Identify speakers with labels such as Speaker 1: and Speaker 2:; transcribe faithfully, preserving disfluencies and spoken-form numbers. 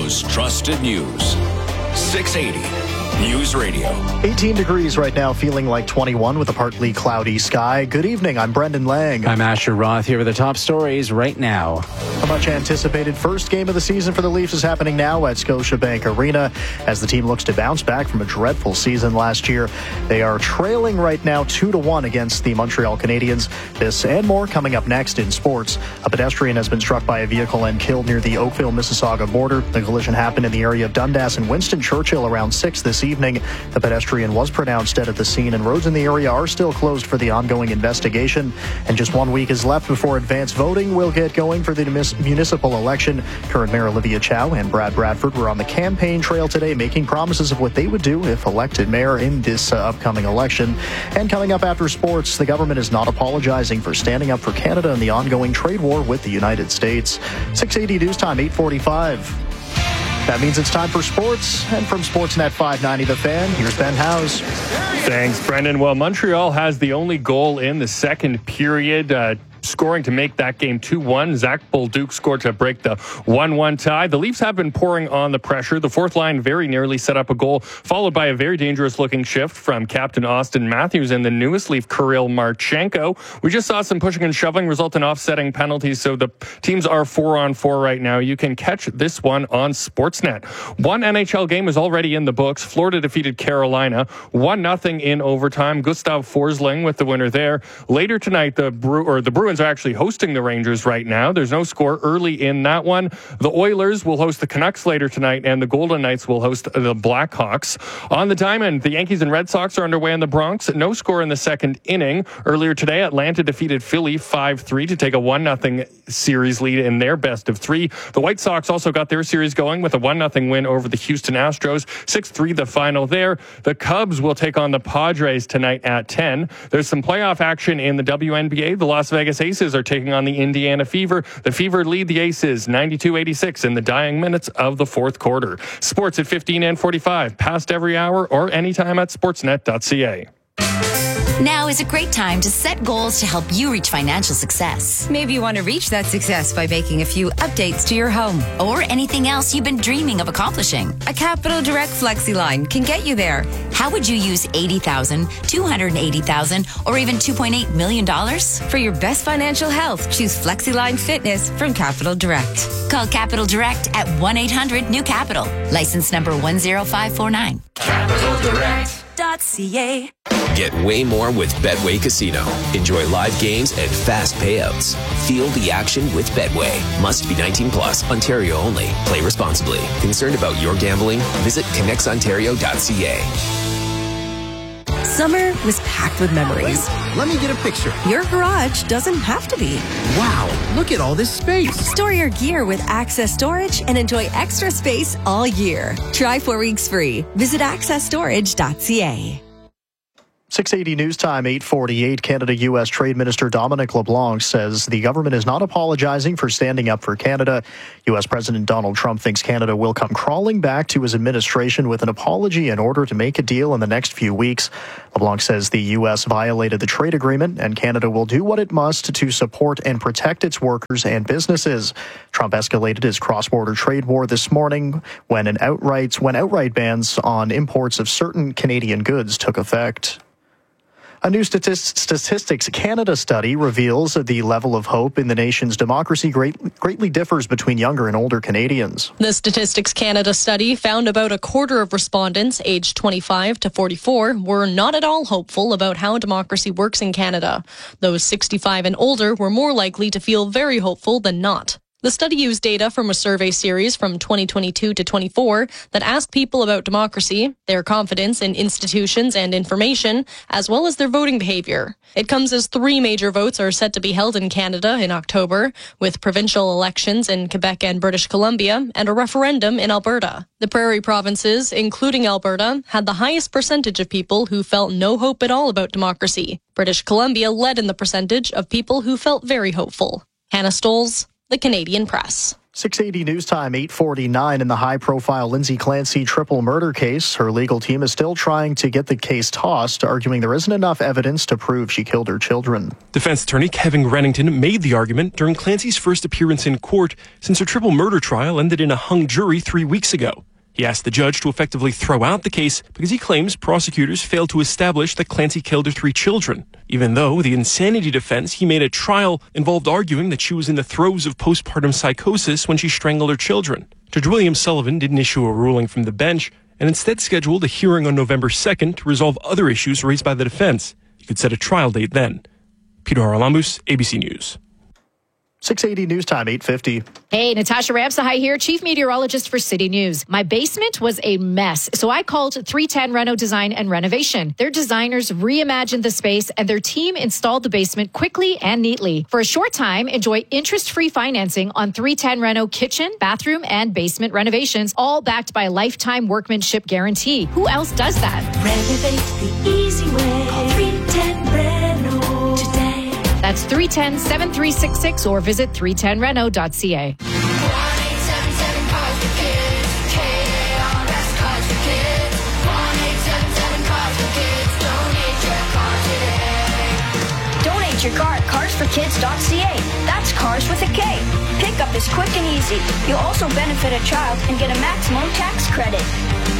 Speaker 1: Ontario's trusted news. six eighty News Radio.
Speaker 2: eighteen degrees right now, feeling like twenty-one with a partly cloudy sky. Good evening, I'm Brendan Lang.
Speaker 3: I'm Asher Roth here with the top stories right now.
Speaker 2: A much anticipated first game of the season for the Leafs is happening now at Scotiabank Arena as the team looks to bounce back from a dreadful season last year. They are trailing right now two to one against the Montreal Canadiens. This and more coming up next in sports. A pedestrian has been struck by a vehicle and killed near the Oakville-Mississauga border. The collision happened in the area of Dundas and Winston Churchill around six this evening. The pedestrian was pronounced dead at the scene, and roads in the area are still closed for the ongoing investigation. And just one week is left before advance voting will get going for the municipal election. Current Mayor Olivia Chow and Brad Bradford were on the campaign trail today, making promises of what they would do if elected mayor in this uh, upcoming election. And coming up after sports, the government is not apologizing for standing up for Canada in the ongoing trade war with the United States. six eighty News Time, eight forty-five. That means it's time for sports. And from Sportsnet five ninety The Fan, here's Ben Howes.
Speaker 4: Thanks, Brendan. Well, Montreal has the only goal in the second period, uh, scoring to make that game two one. Zach Bolduc scored to break the one one tie. The Leafs have been pouring on the pressure. The fourth line very nearly set up a goal, followed by a very dangerous-looking shift from captain Austin Matthews and the newest Leaf, Kirill Marchenko. We just saw some pushing and shoving result in offsetting penalties, so the teams are four on four right now. You can catch this one on Sportsnet. One N H L game is already in the books. Florida defeated Carolina one nothing in overtime. Gustav Forsling with the winner there. Later tonight, the Bru- or the Bruins are actually hosting the Rangers right now. There's no score early in that one. The Oilers will host the Canucks later tonight, and the Golden Knights will host the Blackhawks. On the diamond, the Yankees and Red Sox are underway in the Bronx. No score in the second inning. Earlier today, Atlanta defeated Philly five three to take a one nothing series lead in their best of three. The White Sox also got their series going with a one nothing win over the Houston Astros. six three the final there. The Cubs will take on the Padres tonight at ten. There's some playoff action in the W N B A. The Las Vegas Aces are taking on the Indiana Fever. The Fever lead the Aces ninety-two eighty-six in the dying minutes of the fourth quarter. Sports at fifteen and forty-five, past every hour or anytime at sportsnet dot c a.
Speaker 5: Now is a great time to set goals to help you reach financial success.
Speaker 6: Maybe you want to reach that success by making a few updates to your home.
Speaker 5: Or anything else you've been dreaming of accomplishing.
Speaker 6: A Capital Direct Flexi line can get you there.
Speaker 5: How would you use eighty thousand dollars, two hundred eighty thousand dollars, or even two point eight million dollars?
Speaker 6: For your best financial health, choose FlexiLine Fitness from Capital Direct.
Speaker 5: Call Capital Direct at one eight hundred new capital. License number one zero five four nine.
Speaker 1: Capital Direct.
Speaker 5: .ca.
Speaker 1: Get way more with Betway Casino. Enjoy live games and fast payouts. Feel the action with Betway. Must be nineteen plus, Ontario only. Play responsibly. Concerned about your gambling? Visit connects ontario dot c a.
Speaker 7: Summer was packed with memories.
Speaker 8: Wait, let me get a picture.
Speaker 7: Your garage doesn't have to be.
Speaker 8: Wow, look at all this space.
Speaker 7: Store your gear with Access Storage and enjoy extra space all year. Try four weeks free. Visit access storage dot c a.
Speaker 2: six eighty News Time, eight forty-eight. Canada-U S Trade Minister Dominic LeBlanc says the government is not apologizing for standing up for Canada. U S President Donald Trump thinks Canada will come crawling back to his administration with an apology in order to make a deal in the next few weeks. LeBlanc says the U S violated the trade agreement and Canada will do what it must to support and protect its workers and businesses. Trump escalated his cross-border trade war this morning when an outright when outright bans on imports of certain Canadian goods took effect. A new statist- Statistics Canada study reveals that the level of hope in the nation's democracy great- greatly differs between younger and older Canadians.
Speaker 9: The Statistics Canada study found about a quarter of respondents aged twenty-five to forty-four were not at all hopeful about how democracy works in Canada. Those sixty-five and older were more likely to feel very hopeful than not. The study used data from a survey series from twenty twenty-two to twenty-four that asked people about democracy, their confidence in institutions and information, as well as their voting behavior. It comes as three major votes are set to be held in Canada in October, with provincial elections in Quebec and British Columbia, and a referendum in Alberta. The prairie provinces, including Alberta, had the highest percentage of people who felt no hope at all about democracy. British Columbia led in the percentage of people who felt very hopeful. Hannah Stolz, The Canadian Press.
Speaker 2: six eighty News Time, eight forty-nine. In the high-profile Lindsay Clancy triple murder case, her legal team is still trying to get the case tossed, arguing there isn't enough evidence to prove she killed her children.
Speaker 10: Defense attorney Kevin Rennington made the argument during Clancy's first appearance in court since her triple murder trial ended in a hung jury three weeks ago. He asked the judge to effectively throw out the case because he claims prosecutors failed to establish that Clancy killed her three children, even though the insanity defense he made at trial involved arguing that she was in the throes of postpartum psychosis when she strangled her children. Judge William Sullivan didn't issue a ruling from the bench and instead scheduled a hearing on November second to resolve other issues raised by the defense. He could set a trial date then. Peter Haralambous, A B C News.
Speaker 2: six eighty News Time, eight fifty.
Speaker 11: Hey, Natasha Ramsahai here, Chief Meteorologist for City News. My basement was a mess, so I called three ten Reno Design and Renovation. Their designers reimagined the space, and their team installed the basement quickly and neatly. For a short time, enjoy interest-free financing on three ten Reno kitchen, bathroom, and basement renovations, all backed by a lifetime workmanship guarantee. Who else does that?
Speaker 12: Renovate the easy way. Call three ten Reno today.
Speaker 11: That's three one zero, seven three six six or visit three ten reno dot c a.
Speaker 12: Donate your car at cars for kids dot c a. That's cars with a K. Pickup is quick and easy. You'll also benefit a child and get a maximum tax credit.